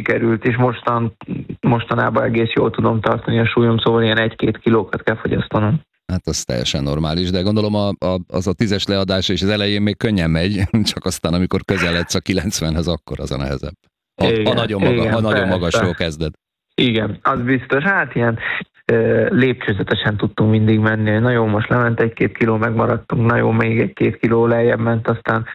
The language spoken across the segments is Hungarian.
sikerült, és mostanában egész jól tudom tartani a súlyom, szóval ilyen 1-2 kilókat kell fogyasztanom. Hát az teljesen normális, de gondolom az a 10-es leadás és az elején még könnyen megy, csak aztán amikor közeledsz a 90-hez, akkor az a nehezebb. Ha nagyon magasról kezded. Igen, az biztos. Hát ilyen lépcsőzetesen tudtunk mindig menni. Na jó, most lement 1-2 kiló, megmaradtunk, na jó, még 1-2 kiló lejjebb ment, aztán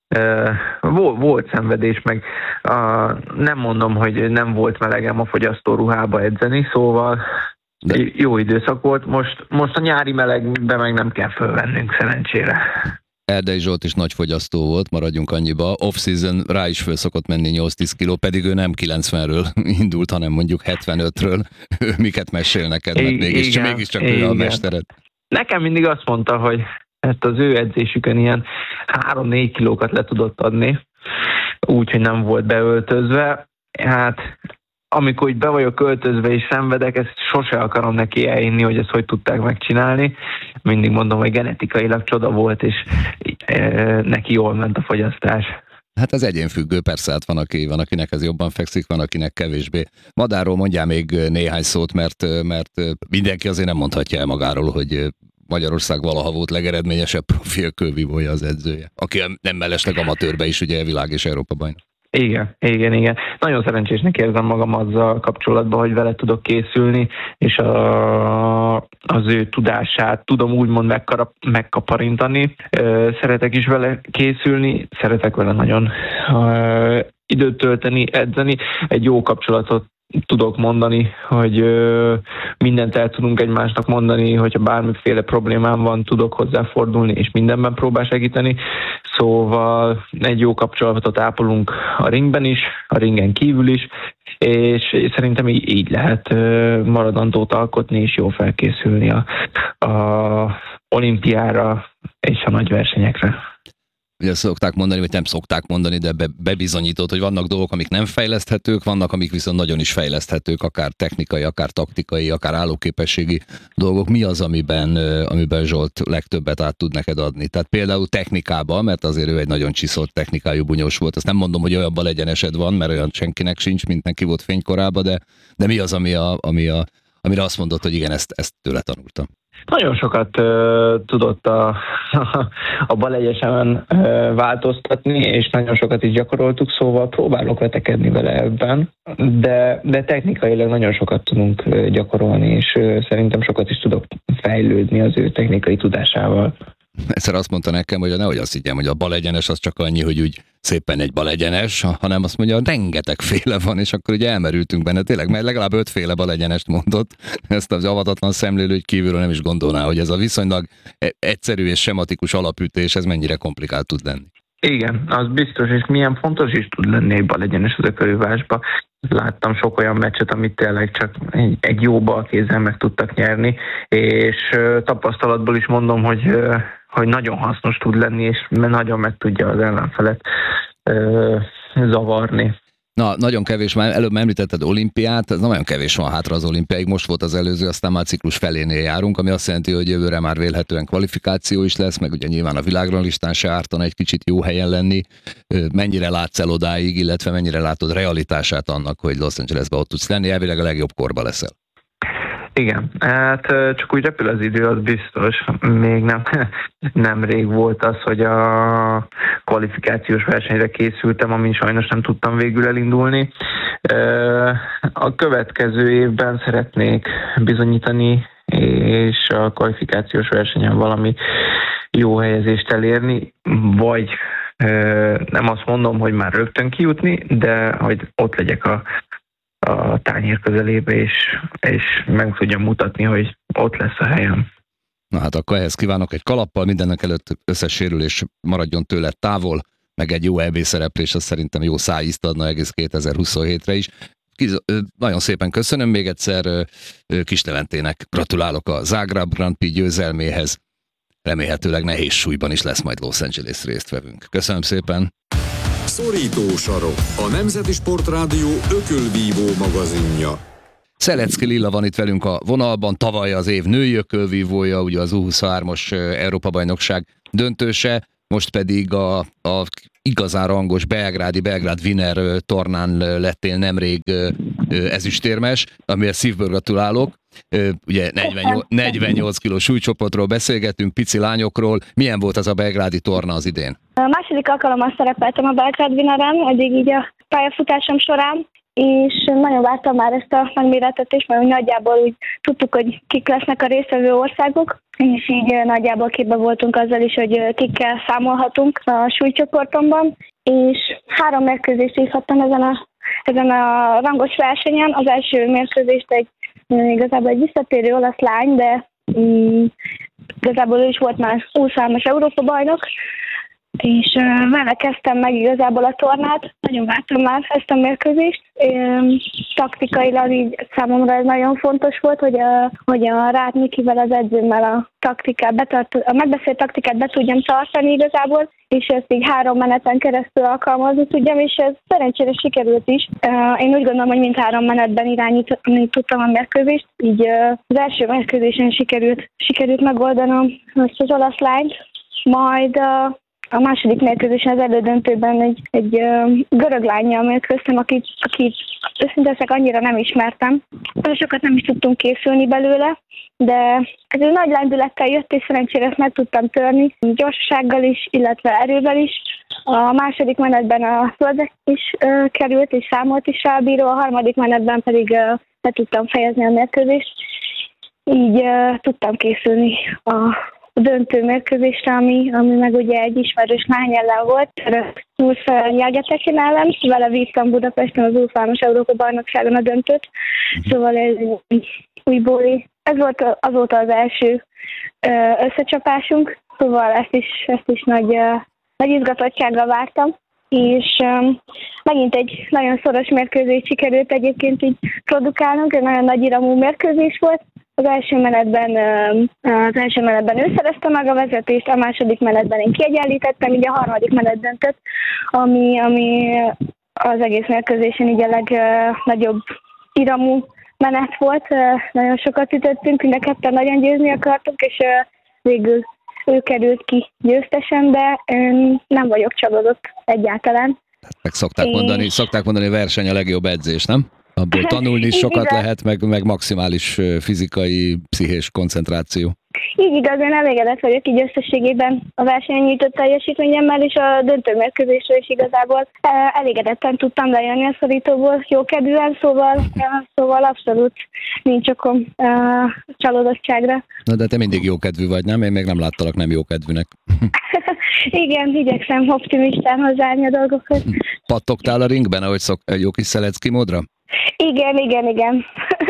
volt szenvedés, meg nem mondom, hogy nem volt melegem a fogyasztóruhába edzeni, szóval jó időszak volt. Most a nyári melegbe meg nem kell fölvennünk, szerencsére. Erdei Zsolt is nagy fogyasztó volt, maradjunk annyiba. Off-season rá is föl szokott menni 8-10 kiló, pedig ő nem 90-ről indult, hanem mondjuk 75-ről. Miket mesél neked, mert mégiscsak ő a mestered. Nekem mindig azt mondta, hogy ezt az ő edzésükön ilyen 3-4 kilókat le tudott adni, úgyhogy nem volt beöltözve. Hát amikor így be vagyok költözve és szenvedek, ezt sose akarom neki elhinni, hogy ezt hogy tudták megcsinálni. Mindig mondom, hogy genetikailag csoda volt, és neki jól ment a fogyasztás. Hát az egyénfüggő, persze, hát van, akinek ez jobban fekszik, van, akinek kevésbé. Madárról mondjál még néhány szót, mert mindenki azért nem mondhatja el magáról, hogy Magyarország valaha volt legeredményesebb profilkővívója az edzője. Aki nem mellesleg amatőrbe is, ugye világ és Európa bajnok. Igen. Nagyon szerencsésnek érzem magam azzal kapcsolatban, hogy vele tudok készülni, és az ő tudását tudom úgymond megkaparintani. Szeretek is vele készülni, szeretek vele nagyon időt tölteni, edzeni. Egy jó kapcsolatot tudok mondani, hogy mindent el tudunk egymásnak mondani, hogyha bármiféle problémám van, tudok hozzáfordulni, és mindenben próbál segíteni. Szóval egy jó kapcsolatot ápolunk a ringben is, a ringen kívül is, és szerintem így lehet maradandót alkotni, és jól felkészülni a olimpiára és a nagy versenyekre. Ugye szokták mondani, vagy nem szokták mondani, de bebizonyított, hogy vannak dolgok, amik nem fejleszthetők, vannak, amik viszont nagyon is fejleszthetők, akár technikai, akár taktikai, akár állóképességi dolgok. Mi az, amiben Zsolt legtöbbet át tud neked adni? Tehát például technikában, mert azért ő egy nagyon csiszolt technikájú bunyós volt. Azt nem mondom, hogy olyan balegyenesed van, mert olyan senkinek sincs, mint neki volt fénykorában, de mi az, amire azt mondod, hogy igen, ezt tőle tanultam? Nagyon sokat tudott a balegyesemen változtatni, és nagyon sokat is gyakoroltuk, szóval próbálok vetekedni vele ebben, de technikailag nagyon sokat tudunk gyakorolni, és szerintem sokat is tudok fejlődni az ő technikai tudásával. Egyszer azt mondta nekem, hogy nehogy azt higgyem, hogy a balegyenes az csak annyi, hogy úgy szépen egy balegyenes, hanem azt mondja, rengetegféle van, és akkor ugye elmerültünk benne. Tényleg, mert legalább 5 féle balegyenest mondott. Ezt az avatatlan szemlélő, hogy kívülről nem is gondolná, hogy ez a viszonylag egyszerű és sematikus alapütés, ez mennyire komplikált tud lenni. Igen, az biztos, és milyen fontos is tud lenni egy balegyenes az ökölvívásba. Láttam sok olyan meccset, amit tényleg csak egy jó balkézzel meg tudtak nyerni, és tapasztalatból is mondom, hogy nagyon hasznos tud lenni, és nagyon meg tudja az ellenfelet zavarni. Na, nagyon kevés, már előbb említetted olimpiát, ez nagyon kevés van hátra az olimpiáig, most volt az előző, aztán már ciklus felénél járunk, ami azt jelenti, hogy jövőre már vélhetően kvalifikáció is lesz, meg ugye nyilván a világranglistán se ártana egy kicsit jó helyen lenni. Mennyire látsz el odáig, illetve mennyire látod realitását annak, hogy Los Angelesben ott tudsz lenni, elvileg a legjobb korba leszel? Igen, hát csak úgy repül az idő, az biztos. Még nem rég volt az, hogy a kvalifikációs versenyre készültem, amin sajnos nem tudtam végül elindulni. A következő évben szeretnék bizonyítani, és a kvalifikációs versenyen valami jó helyezést elérni, vagy nem azt mondom, hogy már rögtön kijutni, de hogy ott legyek a tányér közelébe, és meg tudjam mutatni, hogy ott lesz a helyem. Na hát akkor ehhez kívánok egy kalappal, mindennek előtt összes sérülés maradjon tőle távol, meg egy jó EB szereplés, az szerintem jó szájízt adna egész 2027-re is. Nagyon szépen köszönöm még egyszer, Kiss Leventének gratulálok a Zágráb Grand Prix győzelméhez. Remélhetőleg nehéz súlyban is lesz majd Los Angeles résztvevőnk. Köszönöm szépen! Szorító sarok, a Nemzeti Sportrádió ökölvívó magazinja. Szelecki Lilla van itt velünk a vonalban, tavaly az év női ökölvívója, ugye az U23-as Európa-bajnokság döntőse. most pedig a igazán rangos Belgrád Wiener tornán lettél nemrég ezüstérmes, amiért szívből gratulálok. Ugye 48 kilós súlycsoportról beszélgetünk, pici lányokról. Milyen volt az a belgrádi torna az idén? A második alkalommal szerepeltem a Belgrád Wieneren, eddig így a pályafutásom során, és nagyon vártam már ezt a megmérettetést, mert nagyjából úgy tudtuk, hogy kik lesznek a résztvevő országok, és így nagyjából képben voltunk azzal is, hogy kikkel számolhatunk a súlycsoportomban, és 3 mérkőzést hívhattam ezen a rangos versenyen. Az első mérkőzést igazából egy visszatérő olasz lány, de igazából ő is volt már 23-as Európa-bajnok, és vele kezdtem meg igazából a tornát, nagyon vártam már ezt a mérkőzést. Taktikailag így számomra ez nagyon fontos volt, hogy a Ráth Mikivel, az edzőmmel a megbeszélt taktikát be tudjam tartani igazából, és ezt így 3 meneten keresztül alkalmazni tudjam, és ez szerencsére sikerült is. Én úgy gondolom, hogy mind 3 menetben irányítani tudtam a mérkőzést, így az első mérkőzésen sikerült megoldanom ezt az olasz lányt, majd a második mérkőzésen az elődöntőben egy görög lánnyal mérkőztem, akit őszintén annyira nem ismertem. Sokat nem is tudtunk készülni belőle, de ez egy nagy lendülettel jött, és szerencsére ezt meg tudtam törni, gyorsasággal is, illetve erővel is. A második menetben a földre is került, és számolt is rá a bíró, a harmadik menetben pedig le tudtam fejezni a mérkőzést. Így tudtam készülni a döntő mérkőzésre, ami meg ugye egy ismerős lány ellen volt, Urfa Jagetekin ellen, vele vívtam Budapesten az U3-as Európa-bajnokságon a döntőt, szóval ez újból, ez volt azóta az első összecsapásunk, szóval ezt is nagy izgatottsággal vártam, és megint egy nagyon szoros mérkőzést sikerült egyébként így produkálnunk, egy nagyon nagy iramú mérkőzés volt. Az első menetben ő szerezte meg a vezetést, a második menetben én kiegyenlítettem, így a harmadik menet döntött, ami az egész mérkőzésen így a legnagyobb iramú menet volt. Nagyon sokat ütöttünk, mind a ketten nagyon győzni akartunk, és végül ő került ki győztesen, de nem vagyok csalódott egyáltalán. Meg szokták mondani, verseny a legjobb edzés, nem? Abból tanulni is sokat lehet, meg maximális fizikai, pszichés koncentráció. Így igaz, én elégedett vagyok így összességében a versenyen nyújtott teljesítményemmel, és a döntőmérkőzésről is igazából elégedetten tudtam lejönni a szorítóból jókedvűen, szóval abszolút nincs okom csalódottságra. Na de te mindig jókedvű vagy, nem? Én még nem láttalak nem jókedvűnek. Igen, igyekszem optimistán hozzáállni a dolgokhoz. Pattogtál a ringben, ahogy jó kis Szelecki módra? Igen.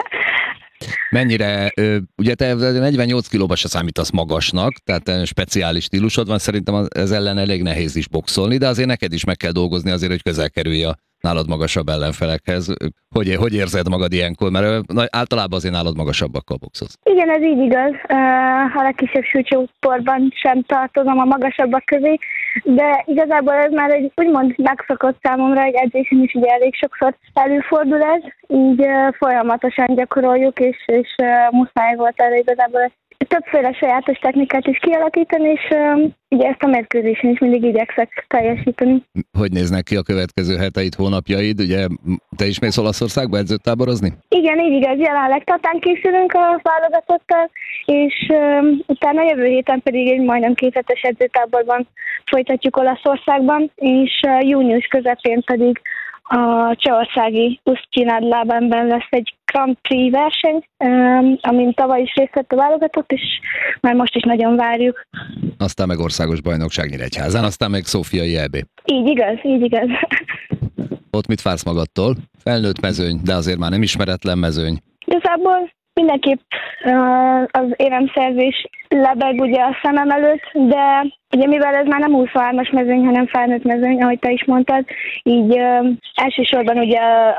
Mennyire, ugye te 48 kilóba se számítasz magasnak, tehát speciális stílusod van, szerintem ez ellen elég nehéz is boxolni, de azért neked is meg kell dolgozni azért, hogy közel kerülj a nálad magasabb ellenfelekhez. Hogy érzed magad ilyenkor? Mert általában azért nálad magasabbakkal boxolsz. Igen, ez így igaz. A legkisebb súlycsoportban sem tartozom a magasabbak közé, de igazából ez már egy úgymond megszokott számomra, egy edzésen is ugye elég sokszor előfordul ez, így folyamatosan gyakoroljuk, és muszáj volt erre igazából többféle sajátos technikát is kialakítani, és ugye ezt a mérkőzésen is mindig igyekszek teljesíteni. Hogy néznek ki a következő heteid, hónapjaid? Ugye te is mész Olaszországba edzőtáborozni? Igen, így igaz. Jelenleg Tatán készülünk a válogatottal, és utána jövő héten pedig egy majdnem 2 hetes edzőtáborban folytatjuk Olaszországban, és június közepén pedig a csehországi Usztyi Nad Labanben lesz egy Grand Prix verseny, amin tavaly is részt vett a válogatott, és már most is nagyon várjuk. Aztán meg országos bajnokság Nyíregyházán, aztán meg szófiai EB. Így igaz. Ott mit vársz magadtól? Felnőtt mezőny, de azért már nem ismeretlen mezőny. Igazából mindenképp az éremszerzés lebeg ugye a szemem előtt, de ugye mivel ez már nem 23-as mezőny, hanem felnőtt mezőny, ahogy te is mondtad, így elsősorban ugye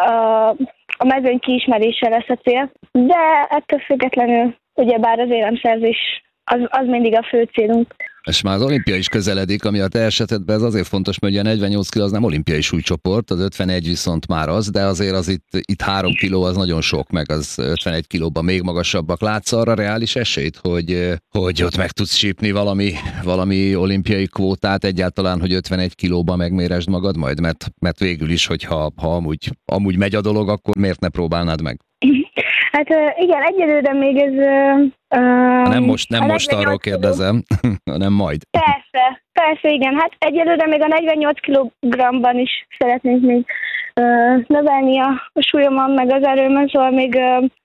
a mezőny kiismerése lesz a cél, de ettől függetlenül ugyebár az éremszerzés az mindig a fő célunk. És már az olimpia is közeledik, ami a te esetedben ez azért fontos, mert ugye a 48 kg az nem olimpiai súlycsoport, az 51 viszont már az, de azért az itt 3 kg az nagyon sok, meg az 51 kilóban még magasabbak. Látsz arra reális esélyt, hogy ott meg tudsz sípni valami olimpiai kvótát egyáltalán, hogy 51 kilóban megméresd magad majd? Mert végül is, hogyha amúgy megy a dolog, akkor miért ne próbálnád meg? Hát igen, egyelőre még ez... Nem most arról kérdezem, hanem majd. Persze, igen. Hát egyelőre még a 48 kg-ban is szeretnénk még növelni a súlyomon, meg az erőmön, szóval még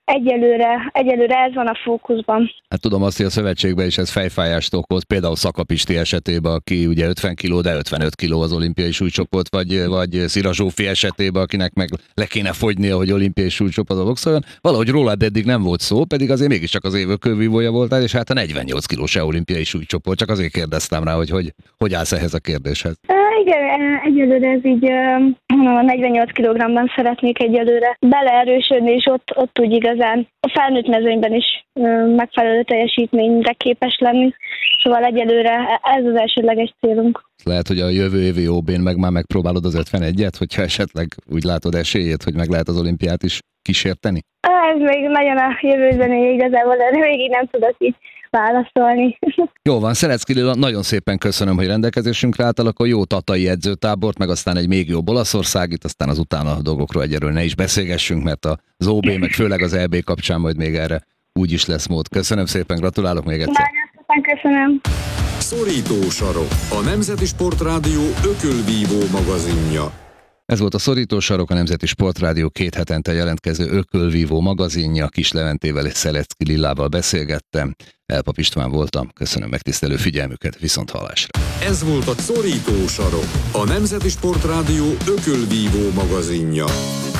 egyelőre ez van a fókuszban. Hát tudom azt, hogy a szövetségben is ez fejfájást okoz, például Szaka Pisti esetében, aki ugye 50 kg, de 55 kg az olimpiai súlycsoport, vagy Szira Zsófi esetében, akinek meg le kéne fogynia, hogy olimpiai súlycsoportba boxoljon. Valahogy rólad eddig nem volt szó, pedig azért mégiscsak az évek kővívója voltál, és hát a 48 kg se olimpiai súlycsoport, csak azért kérdeztem rá, hogy állsz ehhez a kérdéshez. Igen, egyelőre ez így a 48 kg-ban szeretnék egyelőre beleerősödni, és ott úgy igazán a felnőtt mezőnyben is megfelelő teljesítményre képes lenni. Szóval egyelőre ez az elsődleges célunk. Lehet, hogy a jövő évi OB-n meg már megpróbálod az 51-et, hogyha esetleg úgy látod esélyét, hogy meg lehet az olimpiát is kísérteni? Ez még nagyon a jövőben igazából, de még így nem tudok így válaszolni. Jó van, Szelecki Lilla, nagyon szépen köszönöm, hogy rendelkezésünkre álltál, akkor jó tatai edzőtábort, meg aztán egy még jobb Olaszországit, aztán az utána a dolgokról egyelőre ne is beszélgessünk, mert az OB, meg főleg az EB kapcsán majd még erre úgy is lesz mód. Köszönöm szépen, gratulálok még egyszer. Nagyon szépen köszönöm. Szorító sarok, a Nemzeti Sportrádió ökölvívó magazinja. Ez volt a Szorító sarok, a Nemzeti Sportrádió 2 hetente jelentkező ökölvívó magazinja. Kis Leventével és Szelecki Lillával beszélgettem. Elpap István voltam. Köszönöm megtisztelő figyelmüket, viszont hallásra. Ez volt a Szorító sarok, a Nemzeti Sportrádió ökölvívó magazinja.